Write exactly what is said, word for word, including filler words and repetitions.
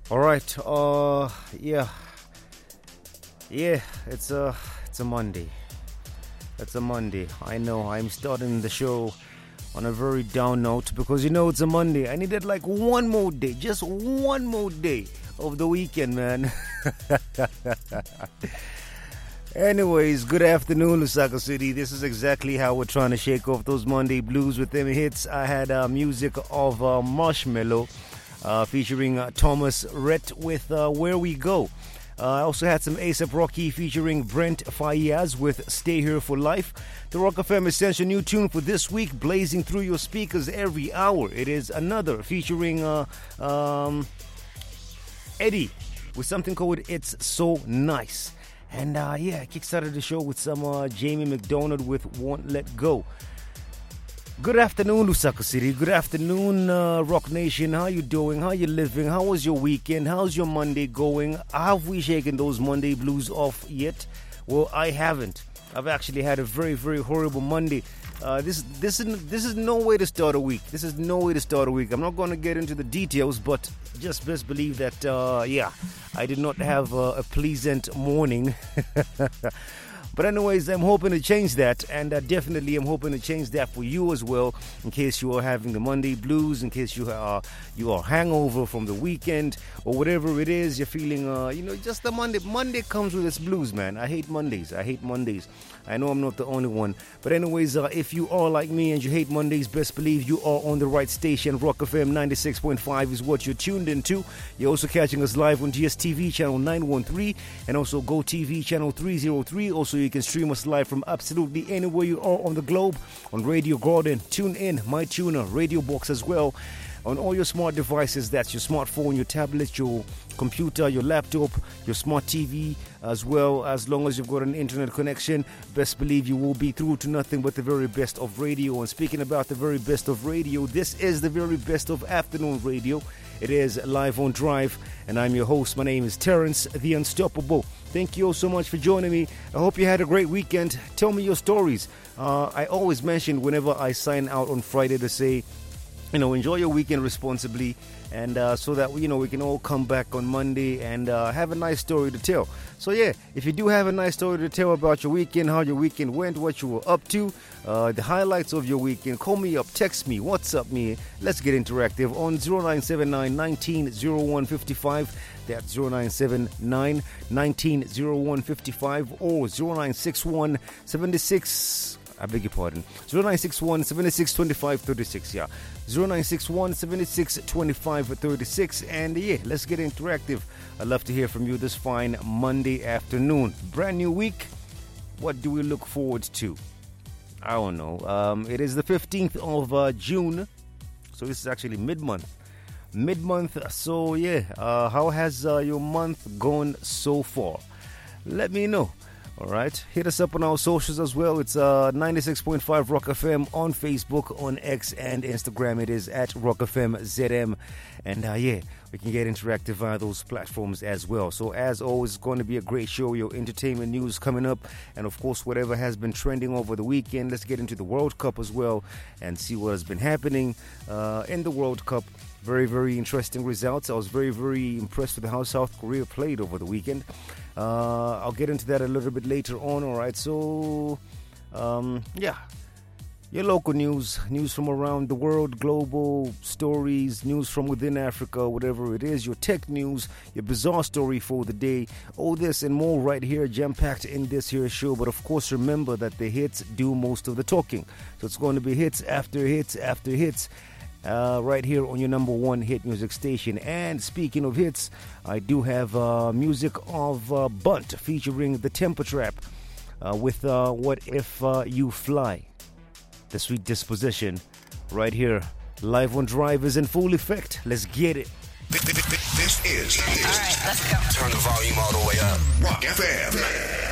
All right. Uh, yeah, yeah. It's a it's a Monday. It's a Monday. I know. I'm starting the show on a very down note because you know it's a Monday. I needed like one more day, just one more day of the weekend, man. Anyways, good afternoon, Lusaka City. This is exactly how we're trying to shake off those Monday blues with them hits. I had uh, music of uh, Marshmello uh, featuring uh, Thomas Rhett with uh, Where We Go. Uh, I also had some A$AP Rocky featuring Brent Faiyaz with Stay Here for Life. The Rock F M Essential new tune for this week, blazing through your speakers every hour. It is Another featuring uh, um, Eddie with something called It's So Nice. And uh, yeah, I kickstarted the show with some uh, Jamie McDonald with Won't Let Go. Good afternoon, Lusaka City. Good afternoon, uh, Rock Nation. How you doing? How you living? How was your weekend? How's your Monday going? Have we shaken those Monday blues off yet? Well, I haven't. I've actually had a very, very horrible Monday. Uh, this this is this is no way to start a week. This is no way to start a week. I'm not going to get into the details, but just best believe that, uh, yeah, I did not have uh, a pleasant morning. But anyways, I'm hoping to change that, and uh, definitely I'm hoping to change that for you as well, in case you are having the Monday blues, in case you are you are hangover from the weekend, or whatever it is you're feeling, uh, you know, just the Monday. Monday comes with its blues, man. I hate Mondays. I hate Mondays. I know I'm not the only one. But anyways, uh, if you are like me and you hate Mondays, best believe you are on the right station. Rock F M ninety-six point five is what you're tuned into. You're also catching us live on G S T V channel nine one three and also GoTV channel three oh three. Also, you can stream us live from absolutely anywhere you are on the globe on Radio Garden, TuneIn, MyTuner, Radio Box as well. On all your smart devices, that's your smartphone, your tablet, your computer, your laptop, your smart T V, as well. As long as you've got an internet connection, best believe you will be through to nothing but the very best of radio. And speaking about the very best of radio, this is the very best of afternoon radio. It is live on Drive, and I'm your host. My name is Terrence, the Unstoppable. Thank you all so much for joining me. I hope you had a great weekend. Tell me your stories. Uh, I always mention whenever I sign out on Friday to say, you know, enjoy your weekend responsibly, and uh, so that, you know, we can all come back on Monday and uh, have a nice story to tell. So yeah, if you do have a nice story to tell about your weekend, how your weekend went, what you were up to, uh, the highlights of your weekend, call me up, text me, WhatsApp me. Let's get interactive on zero nine seven nine, one nine zero one five five. That's zero nine seven nine, one nine zero one five five or zero nine six one seven six. I beg your pardon. zero nine six one seven six two five three six. Yeah. zero nine six one seven six two five three six. And yeah, let's get interactive. I'd love to hear from you this fine Monday afternoon. Brand new week. What do we look forward to? I don't know. Um, it is the fifteenth of uh, June. So this is actually mid-month. Mid-month. So yeah, uh, how has uh, your month gone so far? Let me know. All right, hit us up on our socials as well. It's uh, ninety-six point five Rock F M on Facebook, on X, and Instagram. It is at Rock F M Z M. And uh, yeah, we can get interactive via those platforms as well. So as always, it's going to be a great show. Your entertainment news coming up. And of course, whatever has been trending over the weekend. Let's get into the World Cup as well and see what has been happening uh, in the World Cup. Very, very interesting results. I was very, very impressed with how South Korea played over the weekend. Uh, I'll get into that a little bit later on. All right, so um, yeah, your local news, news from around the world, global stories, news from within Africa, whatever it is, your tech news, your bizarre story for the day, all this and more right here, jam-packed in this here show. But of course, remember that the hits do most of the talking. So it's going to be hits after hits after hits. Uh, right here on your number one hit music station. And speaking of hits, I do have uh, music of uh, Bunt featuring the Temper Trap uh, with uh, What If uh, You Fly. The Sweet Disposition right here. Live on Drive is in full effect. Let's get it. This is. All right, let's go. Turn the volume all the way up. Rock F M.